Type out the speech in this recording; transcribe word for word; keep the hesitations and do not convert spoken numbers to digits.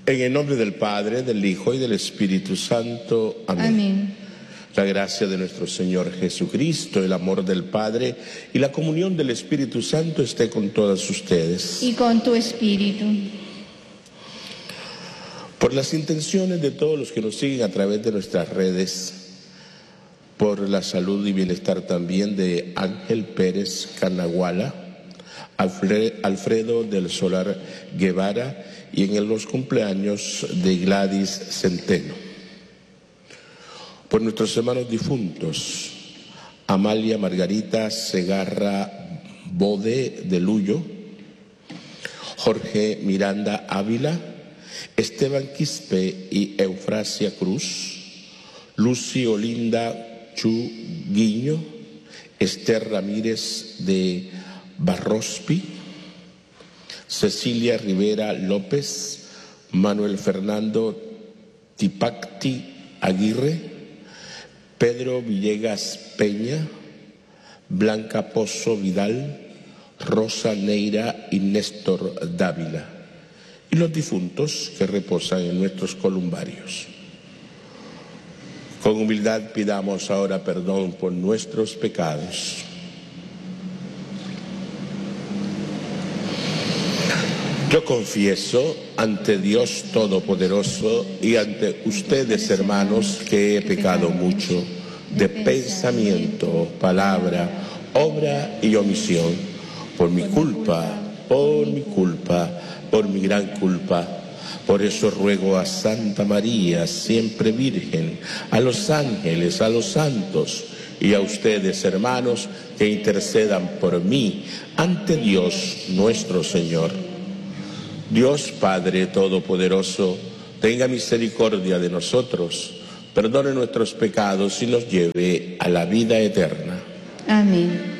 En el nombre del Padre, del Hijo y del Espíritu Santo. Amén. Amén. La gracia de nuestro Señor Jesucristo, el amor del Padre y la comunión del Espíritu Santo esté con todas ustedes. Y con tu espíritu. Por las intenciones de todos los que nos siguen a través de nuestras redes, por la salud y bienestar también de Ángel Pérez Canaguala, Alfredo del Solar Guevara y en los cumpleaños de Gladys Centeno. Por nuestros hermanos difuntos, Amalia Margarita Segarra Bode de Luyo, Jorge Miranda Ávila, Esteban Quispe y Eufrasia Cruz, Lucy Olinda Chu Guiño, Esther Ramírez de Barrospi, Cecilia Rivera López, Manuel Fernando Tipacti Aguirre, Pedro Villegas Peña, Blanca Pozo Vidal, Rosa Neira y Néstor Dávila, y los difuntos que reposan en nuestros columbarios. Con humildad pidamos ahora perdón por nuestros pecados. Yo confieso ante Dios Todopoderoso y ante ustedes, hermanos, que he pecado mucho de pensamiento, palabra, obra y omisión, por mi culpa, por mi culpa, por mi gran culpa. Por eso ruego a Santa María, siempre Virgen, a los ángeles, a los santos y a ustedes, hermanos, que intercedan por mí ante Dios nuestro Señor. Dios Padre Todopoderoso, tenga misericordia de nosotros, perdone nuestros pecados y nos lleve a la vida eterna. Amén.